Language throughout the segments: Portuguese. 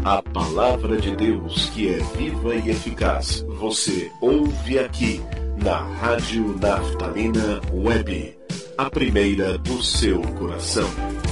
A palavra de Deus, que é viva e eficaz, você ouve aqui na Rádio Naftalina Web, a primeira do seu coração.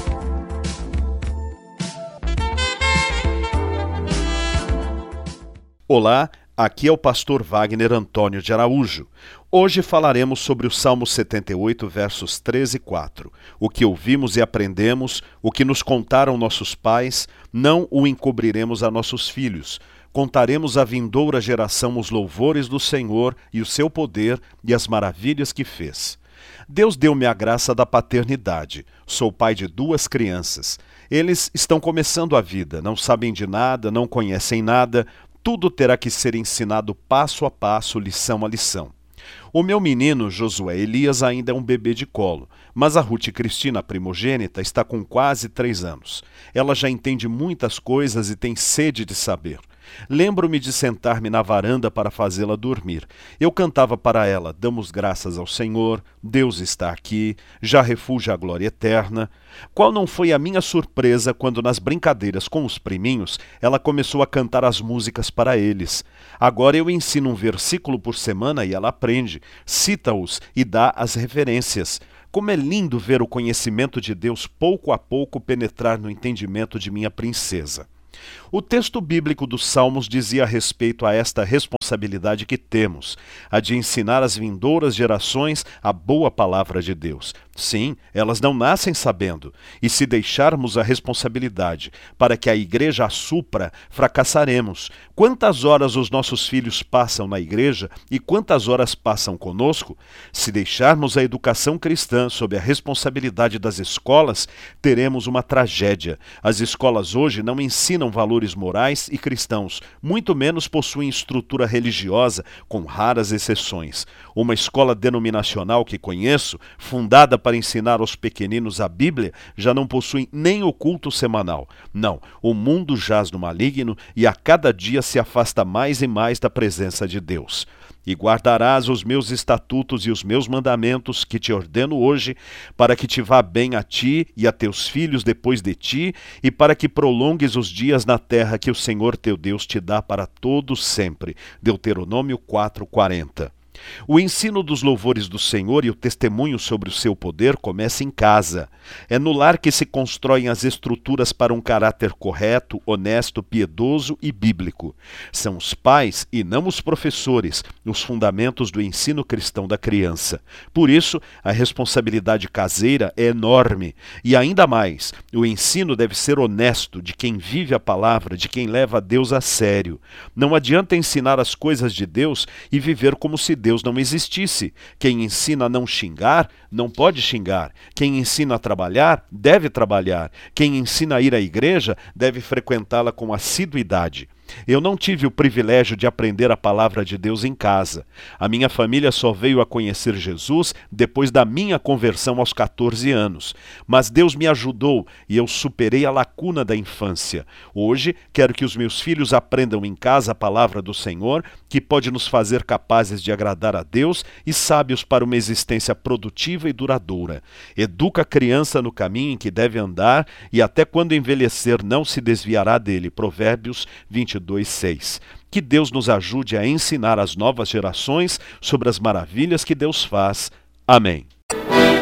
Olá, aqui é o pastor Wagner Antônio de Araújo. Hoje falaremos sobre o Salmo 78, versos 13 e 4. O que ouvimos e aprendemos, o que nos contaram nossos pais, não o encobriremos a nossos filhos. Contaremos à vindoura geração os louvores do Senhor e o seu poder e as maravilhas que fez. Deus deu-me a graça da paternidade. Sou pai de 2 crianças. Eles estão começando a vida, não sabem de nada, não conhecem nada. Tudo terá que ser ensinado passo a passo, lição a lição. O meu menino, Josué Elias, ainda é um bebê de colo, mas a Ruth Cristina, a primogênita, está com quase 3 anos. Ela já entende muitas coisas e tem sede de saber. Lembro-me de sentar-me na varanda para fazê-la dormir. Eu cantava para ela: damos graças ao Senhor, Deus está aqui, já refúgio a glória eterna. Qual não foi a minha surpresa quando, nas brincadeiras com os priminhos, ela começou a cantar as músicas para eles. Agora eu ensino um versículo por semana e ela aprende, cita-os e dá as referências. Como é lindo ver o conhecimento de Deus pouco a pouco penetrar no entendimento de minha princesa. O texto bíblico dos Salmos dizia a respeito a esta responsabilidade que temos, a de ensinar às vindouras gerações a boa palavra de Deus. Sim, elas não nascem sabendo, e se deixarmos a responsabilidade para que a igreja a supra, fracassaremos. Quantas horas os nossos filhos passam na igreja e quantas horas passam conosco? Se deixarmos a educação cristã sob a responsabilidade das escolas, teremos uma tragédia. As escolas hoje não ensinam valores morais e cristãos, muito menos possuem estrutura religiosa, com raras exceções. Uma escola denominacional que conheço, fundada para ensinar aos pequeninos a Bíblia, já não possui nem o culto semanal. Não, o mundo jaz no maligno e a cada dia se afasta mais e mais da presença de Deus. E guardarás os meus estatutos e os meus mandamentos que te ordeno hoje, para que te vá bem a ti e a teus filhos depois de ti, e para que prolongues os dias na terra que o Senhor teu Deus te dá para todos sempre. Deuteronômio 4:40. O ensino dos louvores do Senhor e o testemunho sobre o seu poder começa em casa. É no lar que se constroem as estruturas para um caráter correto, honesto, piedoso e bíblico. São os pais e não os professores os fundamentos do ensino cristão da criança. Por isso, a responsabilidade caseira é enorme. E ainda mais, o ensino deve ser honesto, de quem vive a palavra, de quem leva a Deus a sério. Não adianta ensinar as coisas de Deus e viver como se Deus não existisse. Quem ensina a não xingar, não pode xingar. Quem ensina a trabalhar, deve trabalhar. Quem ensina a ir à igreja, deve frequentá-la com assiduidade. Eu não tive o privilégio de aprender a palavra de Deus em casa. A minha família só veio a conhecer Jesus depois da minha conversão aos 14 anos. Mas Deus me ajudou e eu superei a lacuna da infância. Hoje, quero que os meus filhos aprendam em casa a palavra do Senhor, que pode nos fazer capazes de agradar a Deus e sábios para uma existência produtiva e duradoura. Educa a criança no caminho em que deve andar e até quando envelhecer não se desviará dele. Provérbios 22:6. Que Deus nos ajude a ensinar as novas gerações sobre as maravilhas que Deus faz. Amém.